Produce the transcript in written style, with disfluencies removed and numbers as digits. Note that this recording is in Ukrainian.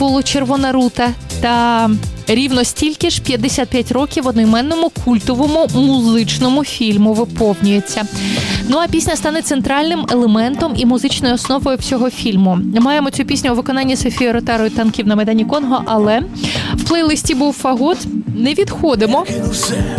було «Червона рута», та рівно стільки ж 55 років одноіменному культовому музичному фільму виповнюється. Ну а пісня стане центральним елементом і музичною основою всього фільму. Маємо цю пісню у виконанні Софії Ротару і «Танків на Майдані Конго», але в плейлисті був фагот. Не відходимо.